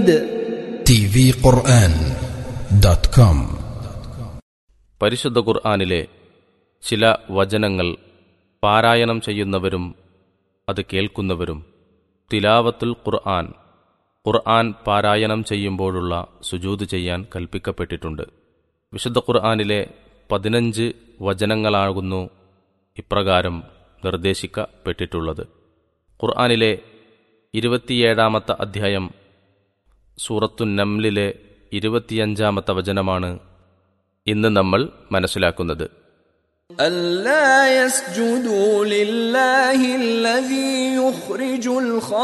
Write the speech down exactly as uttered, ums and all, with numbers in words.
T V ഖുർആൻ dot com. പരിശുദ്ധ ഖുർആനിലെ ചില വചനങ്ങൾ പാരായണം ചെയ്യുന്നവരും അത് കേൾക്കുന്നവരും തിലാവത്തുൽ ഖുർആൻ ഖുർആൻ പാരായണം ചെയ്യുമ്പോഴുള്ള സുജൂദ് ചെയ്യാൻ കൽപ്പിക്കപ്പെട്ടിട്ടുണ്ട്. വിശുദ്ധ ഖുർആനിലെ പതിനഞ്ച് വചനങ്ങളാകുന്നു ഇപ്രകാരം നിർദ്ദേശിക്കപ്പെട്ടിട്ടുള്ളത്. ഖുർആനിലെ ഇരുപത്തിയേഴാമത്തെ അധ്യായം സൂറത്തു നംലിലെ ഇരുപത്തിയഞ്ചാമത്തെ വചനമാണ് ഇന്ന് നമ്മൾ മനസ്സിലാക്കുന്നത്. അല്ലാ യസ്ജുദൂ ലില്ലാഹില്ലദീ യുഖ്രിജുൽ